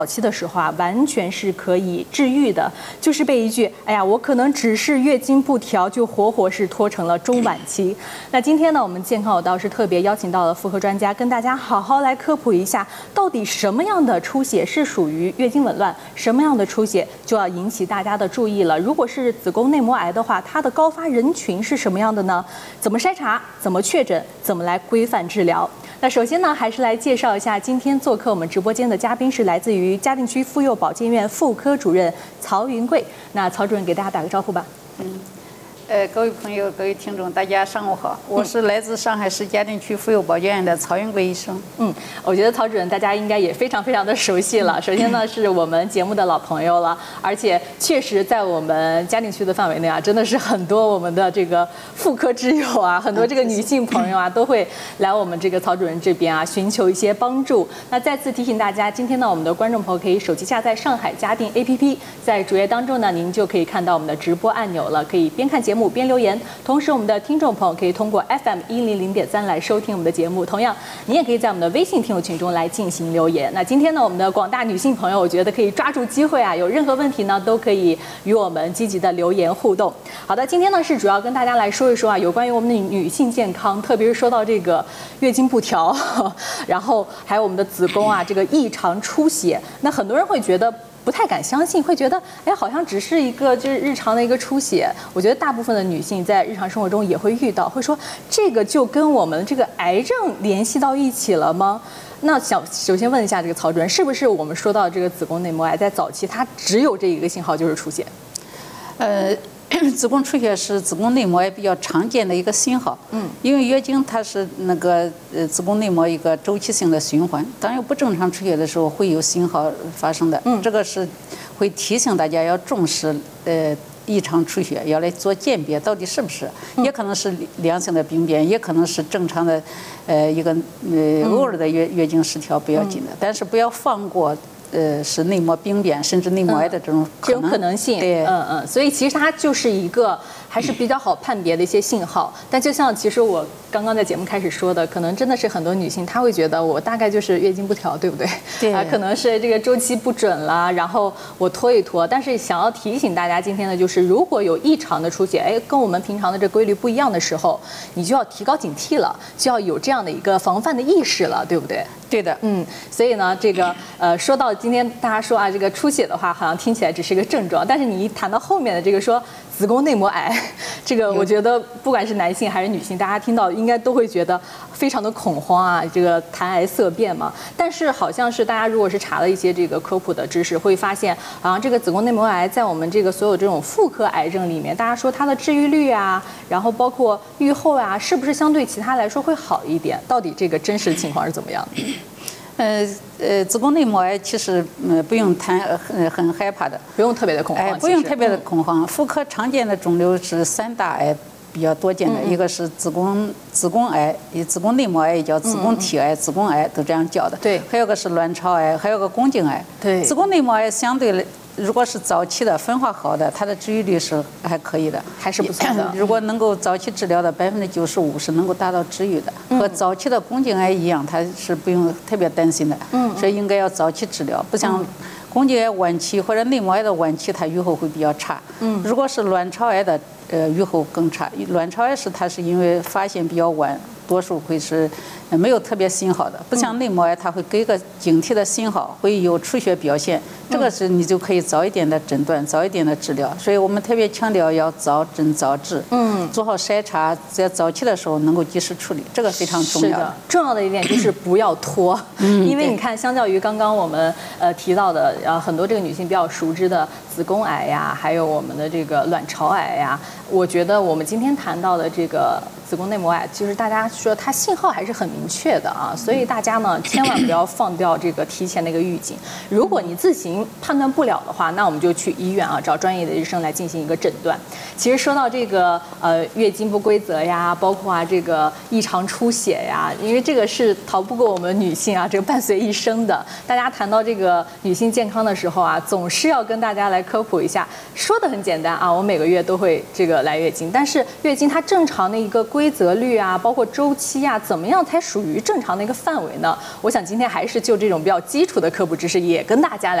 早期的时候啊，完全是可以治愈的，就是被一句“哎呀，我可能只是月经不调”就活活是拖成了中晚期。那今天呢，我们健康有道是特别邀请到了妇科专家，跟大家好好来科普一下，到底什么样的出血是属于月经紊乱，什么样的出血就要引起大家的注意了。如果是子宫内膜癌的话，它的高发人群是什么样的呢？怎么筛查？怎么确诊？怎么来规范治疗？那首先呢，还是来介绍一下今天做客我们直播间的嘉宾是来自于嘉定区妇幼保健院妇科主任曹云贵。那曹主任给大家打个招呼吧。 各位朋友、各位听众，大家上午好，我是来自上海市嘉定区妇幼保健院的曹云贵医生。 我觉得曹主任大家应该也非常的熟悉了。首先呢，是我们节目的老朋友了，而且确实在我们嘉定区的范围内啊，真的是很多我们的这个妇科之友啊，很多这个女性朋友啊，都会来我们这个曹主任这边啊，寻求一些帮助。那再次提醒大家，今天呢，我们的观众朋友可以手机下载上海嘉定 APP， 在主页当中呢，您就可以看到我们的直播按钮了，可以边看节目边留言。同时，我们的听众朋友可以通过 FM100.3来收听我们的节目。同样，你也可以在我们的微信听友群中来进行留言。那今天呢，我们的广大女性朋友，我觉得可以抓住机会啊，有任何问题呢，都可以与我们积极的留言互动。好的，今天呢是主要跟大家来说一说啊，有关于我们的女性健康，特别是说到这个月经不调，然后还有我们的子宫啊这个异常出血，那很多人会觉得不太敢相信，会觉得哎，好像只是一个就是日常的一个出血。我觉得大部分的女性在日常生活中也会遇到，会说这个就跟我们这个癌症联系到一起了吗？那想首先问一下这个曹主任，是不是我们说到这个子宫内膜癌在早期它只有这一个信号就是出血？ 子宫出血是子宫内膜癌比较常见的一个信号。因为月经它是那个子宫内膜一个周期性的循环，当有不正常出血的时候会有信号发生的。这个是会提醒大家要重视异常出血，要来做鉴别，到底是不是？也可能是良性的病变，也可能是正常的一个偶尔的月经失调不要紧的，但是不要放过。是内膜病变甚至内膜癌的这种可能性。 对， 所以其实它就是一个还是比较好判别的一些信号。但就像其实我刚刚在节目开始说的，可能真的是很多女性她会觉得我大概就是月经不调，对不对？ 对可能是这个周期不准啦，然后我拖一拖。但是想要提醒大家，今天呢，就是如果有异常的出血，跟我们平常的这规律不一样的时候，你就要提高警惕了，就要有这样的一个防范的意识了，对不对？ 对的。 所以呢，这个说到今天大家说啊，这个出血的话，好像听起来只是一个症状，但是你一谈到后面的这个说子宫内膜癌，这个我觉得不管是男性还是女性，大家听到应该都会觉得非常的恐慌啊，这个谈癌色变嘛。但是好像是大家如果是查了一些这个科普的知识，会发现好像这个子宫内膜癌在我们这个所有这种妇科癌症里面，大家说它的治愈率啊，然后包括预后啊，是不是相对其他来说会好一点？到底这个真实情况是怎么样的？ 子宫内膜癌其实不用谈很害怕的， 不用特别的恐慌， 不用特别的恐慌。妇科常见的肿瘤是3大癌比较多见的，一个是子宫癌，子宫内膜癌也叫子宫体癌、子宫癌都这样叫的。 对， 还有个是卵巢癌，还有个宫颈癌。 对， 子宫内膜癌相对如果是早期的分化好的，它的治愈率是还可以的， 还是不错的。 如果能够早期治疗的95%是能够达到治愈的，和早期的宫颈癌一样，它是不用特别担心的。所以应该要早期治疗，不像宫颈癌晚期或者内膜癌的晚期，它预后会比较差。如果是卵巢癌的预后更差。卵巢癌它是因为发现比较晚，多数会是没有特别信号的，不像内膜癌，它会给个警惕的信号，会有出血表现，这个是你就可以早一点的诊断，早一点的治疗。所以我们特别强调要早诊早治，做好筛查，在早期的时候能够及时处理，这个非常重要。 是的，重要的一点就是不要拖，因为你看，相较于刚刚我们提到的，很多这个女性比较熟知的子宫癌呀，还有我们的这个卵巢癌呀，我觉得我们今天谈到的这个子宫内膜癌，其实大家说它信号还是很明确的啊，所以大家呢千万不要放掉这个提前的一个预警。如果你自行判断不了的话，那我们就去医院啊，找专业的医生来进行一个诊断。其实说到这个月经不规则呀，包括这个异常出血呀，因为这个是逃不过我们女性这个伴随一生的。大家谈到这个女性健康的时候总是要跟大家来科普一下。说的很简单我每个月都会这个来月经，但是月经它正常的一个规则率包括周期怎么样才属于正常的一个范围呢？我想今天还是就这种比较基础的科普知识，也跟大家来